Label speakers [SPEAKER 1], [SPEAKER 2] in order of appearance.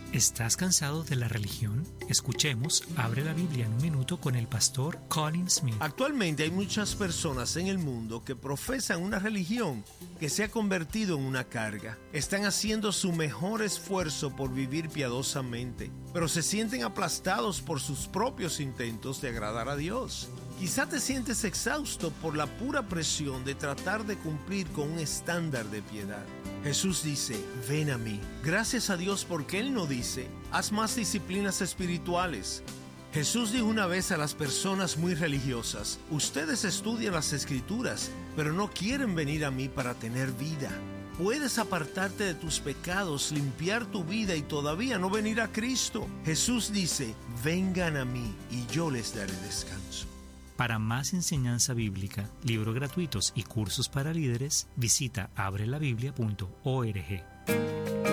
[SPEAKER 1] ¿Estás cansado de la religión? Escuchemos Abre la Biblia en un minuto con el pastor Colin Smith.
[SPEAKER 2] Actualmente hay muchas personas en el mundo que profesan una religión que se ha convertido en una carga. Están haciendo su mejor esfuerzo por vivir piadosamente, pero se sienten aplastados por sus propios intentos de agradar a Dios. Quizá te sientes exhausto por la pura presión de tratar de cumplir con un estándar de piedad. Jesús dice, ven a mí. Gracias a Dios porque Él no dice, haz más disciplinas espirituales. Jesús dijo una vez a las personas muy religiosas, ustedes estudian las Escrituras, pero no quieren venir a mí para tener vida. Puedes apartarte de tus pecados, limpiar tu vida y todavía no venir a Cristo. Jesús dice, vengan a mí y yo les daré descanso.
[SPEAKER 1] Para más enseñanza bíblica, libros gratuitos y cursos para líderes, visita abrelabiblia.org.